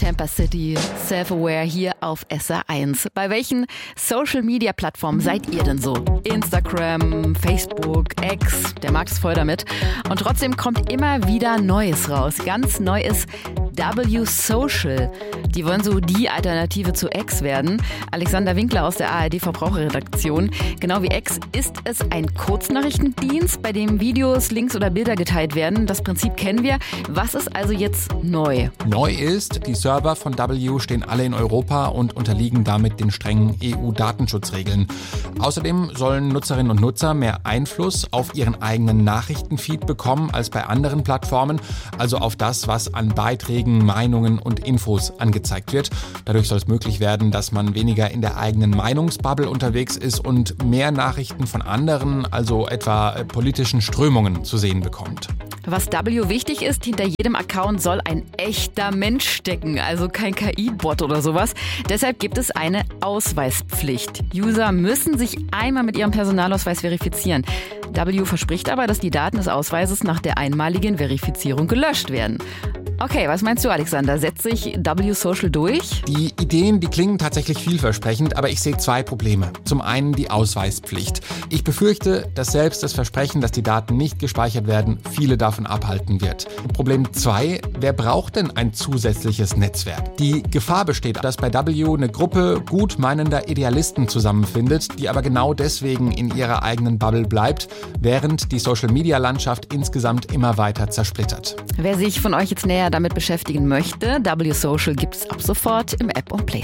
Camper City, Self-Aware hier auf SR1. Bei welchen Social-Media-Plattformen seid ihr denn so? Instagram, Facebook, X, der Markt ist voll damit. Und trotzdem kommt immer wieder Neues raus. Ganz neu ist W-Social. Die wollen so die Alternative zu X werden. Alexander Winkler aus der ARD-Verbraucherredaktion. Genau wie X ist es ein Kurznachrichtendienst, bei dem Videos, Links oder Bilder geteilt werden. Das Prinzip kennen wir. Was ist also jetzt neu? Neu ist, die Server von W stehen alle in Europa und unterliegen damit den strengen EU-Datenschutzregeln. Außerdem sollen Nutzerinnen und Nutzer mehr Einfluss auf ihren eigenen Nachrichtenfeed bekommen als bei anderen Plattformen, also auf das, was an Beiträgen, Meinungen und Infos angezeigt wird. Dadurch soll es möglich werden, dass man weniger in der eigenen Meinungsbubble unterwegs ist und mehr Nachrichten von anderen, also etwa politischen Strömungen, zu sehen bekommt. Was W wichtig ist, hinter jedem Account soll ein echter Mensch stecken, also kein KI-Bot oder sowas. Deshalb gibt es eine Ausweispflicht. User müssen sich einmal mit ihrem Personalausweis verifizieren. W verspricht aber, dass die Daten des Ausweises nach der einmaligen Verifizierung gelöscht werden. Okay, was meinst du, Alexander? Setzt sich W-Social durch? Die Ideen, die klingen tatsächlich vielversprechend, aber ich sehe zwei Probleme. Zum einen die Ausweispflicht. Ich befürchte, dass selbst das Versprechen, dass die Daten nicht gespeichert werden, viele davon abhalten wird. Problem 2, wer braucht denn ein zusätzliches Netzwerk? Die Gefahr besteht, dass bei W eine Gruppe gut meinender Idealisten zusammenfindet, die aber genau deswegen in ihrer eigenen Bubble bleibt, während die Social-Media-Landschaft insgesamt immer weiter zersplittert. Wer sich von euch jetzt näher damit beschäftigen möchte, W-Social gibt es ab sofort im App und Play Store.